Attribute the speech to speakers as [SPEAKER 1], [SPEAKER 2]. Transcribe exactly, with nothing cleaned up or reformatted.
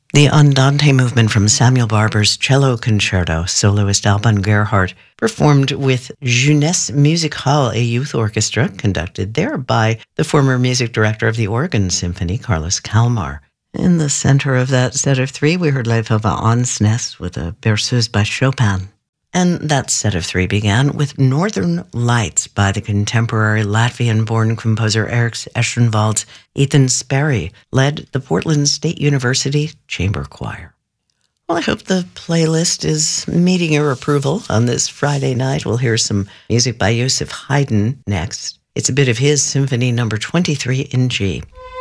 [SPEAKER 1] The Andante movement from Samuel Barber's Cello Concerto, soloist Alban Gerhardt, performed with Jeunesse Musicale, a youth orchestra conducted there by the former music director of the Oregon Symphony, Carlos Kalmar. In the center of that set of three, we heard La Veuve Ansnes with a berceuse by Chopin. And that set of three began with Northern Lights by the contemporary Latvian-born composer Eric Eschenwald's Ethan Sperry, led the Portland State University Chamber Choir. Well, I hope the playlist is meeting your approval on this Friday night. We'll hear some music by Joseph Haydn next. It's a bit of his Symphony number twenty-three in G.